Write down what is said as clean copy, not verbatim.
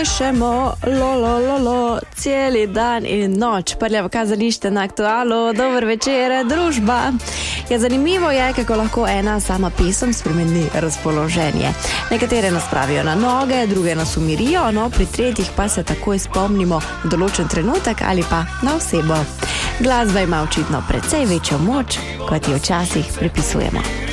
Šemo, celi dan in noč, prljavo kazalište na Aktualu, dober večer, družba. Ja, zanimivo je, kako lahko ena sama pesem spremeni razpoloženje. Nekatere nas pravijo na noge, druge nas umirijo, no, pri tretjih pa se takoj spomnimo določen trenutek ali pa na osebo. Glasba ima očitno precej večjo moč, kot jo včasih pripisujemo.